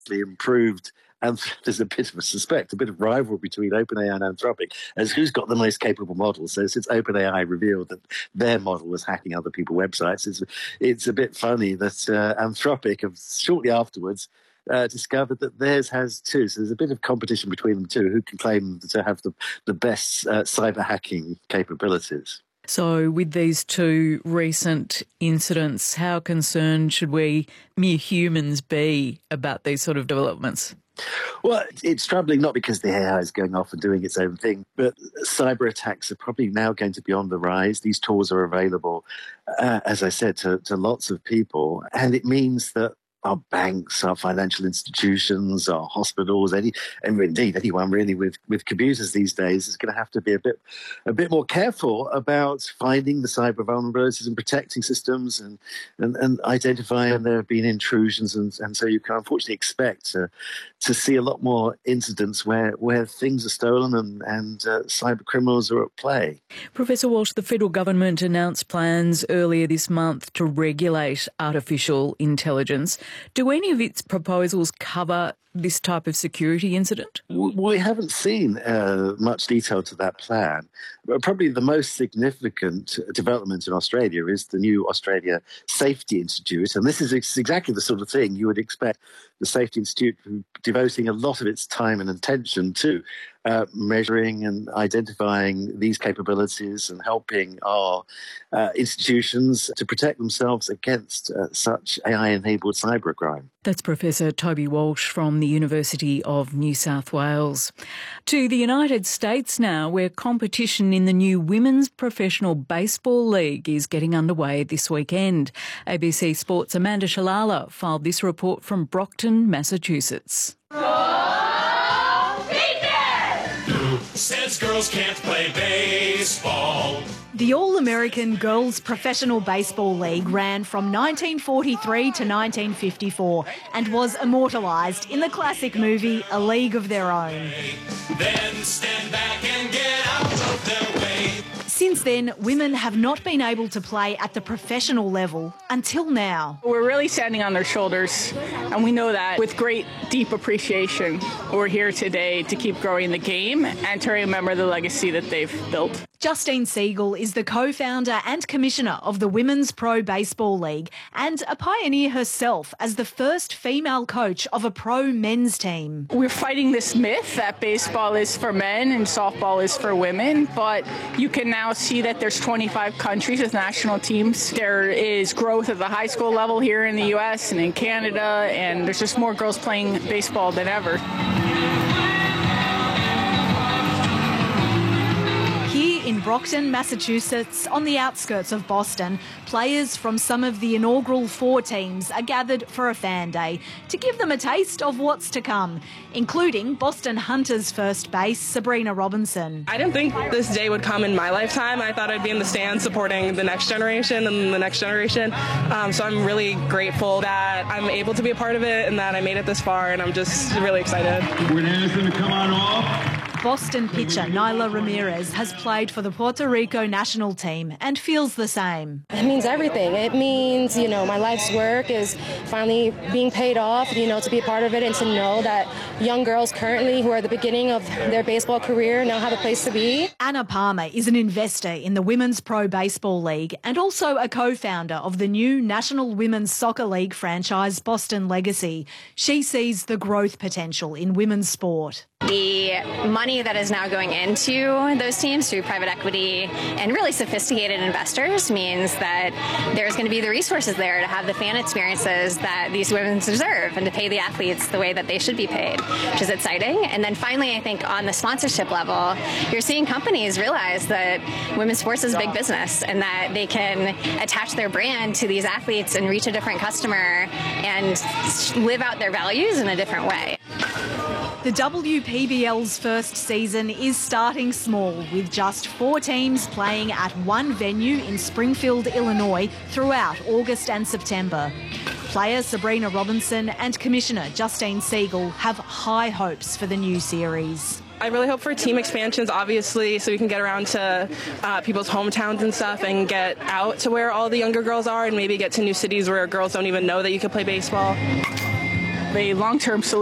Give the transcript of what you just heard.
improved. And there's a bit of a bit of rivalry between OpenAI and Anthropic as who's got the most capable model. So since OpenAI revealed that their model was hacking other people's websites, it's a bit funny that Anthropic have shortly afterwards discovered that theirs has too. So there's a bit of competition between them too, who can claim to have the best cyber hacking capabilities. So with these two recent incidents, how concerned should we mere humans be about these sort of developments? Well, it's troubling not because the AI is going off and doing its own thing, but cyber attacks are probably now going to be on the rise. These tools are available, as I said, to lots of people. And it means that our banks, our financial institutions, our hospitals, and indeed anyone really with computers these days is going to have to be a bit more careful about finding the cyber vulnerabilities and protecting systems and identifying there have been intrusions. And so you can unfortunately expect to see a lot more incidents where things are stolen and cyber criminals are at play. Professor Walsh, the federal government announced plans earlier this month to regulate artificial intelligence. Do any of its proposals cover this type of security incident? We haven't seen much detail to that plan. Probably the most significant development in Australia is the new Australia Safety Institute. And this is exactly the sort of thing you would expect the Safety Institute devoting a lot of its time and attention to measuring and identifying these capabilities and helping our institutions to protect themselves against such AI-enabled cybercrime. That's Professor Toby Walsh from the University of New South Wales. To the United States now, where competition in the new Women's Professional Baseball League is getting underway this weekend. ABC Sports' Amanda Shalala filed this report from Brockton, Massachusetts. Says girls can't play baseball. The All-American Girls Professional Baseball League ran from 1943 to 1954 and was immortalised in the classic movie A League of Their Own. Then stand back and get out of their way. Since then, women have not been able to play at the professional level until now. We're really standing on their shoulders, and we know that with great, deep appreciation. We're here today to keep growing the game and to remember the legacy that they've built. Justine Siegel is the co-founder and commissioner of the Women's Pro Baseball League and a pioneer herself as the first female coach of a pro men's team. We're fighting this myth that baseball is for men and softball is for women, but you can now see that there's 25 countries with national teams. There is growth at the high school level here in the U.S. and in Canada, and there's just more girls playing baseball than ever. In Brockton, Massachusetts, on the outskirts of Boston, players from some of the inaugural 4 teams are gathered for a fan day to give them a taste of what's to come, including Boston Hunters first base Sabrina Robinson. I didn't think this day would come in my lifetime. I thought I'd be in the stands supporting the next generation and the next generation. So I'm really grateful that I'm able to be a part of it and that I made it this far, and I'm just really excited. Would Anderson come on off? Boston pitcher Nyla Ramirez has played for the Puerto Rico national team and feels the same. It means everything. It means, my life's work is finally being paid off, to be a part of it and to know that young girls currently who are at the beginning of their baseball career now have a place to be. Anna Palmer is an investor in the Women's Pro Baseball League and also a co-founder of the new National Women's Soccer League franchise Boston Legacy. She sees the growth potential in women's sport. The money that is now going into those teams through private equity and really sophisticated investors means that there's going to be the resources there to have the fan experiences that these women deserve and to pay the athletes the way that they should be paid, which is exciting. And then finally, I think on the sponsorship level, you're seeing companies realize that women's sports is big business and that they can attach their brand to these athletes and reach a different customer and live out their values in a different way. The WPBL's first season is starting small, with just 4 teams playing at one venue in Springfield, Illinois, throughout August and September. Player Sabrina Robinson and Commissioner Justine Siegel have high hopes for the new series. I really hope for team expansions, obviously, so we can get around to people's hometowns and stuff and get out to where all the younger girls are and maybe get to new cities where girls don't even know that you can play baseball. a long-term solution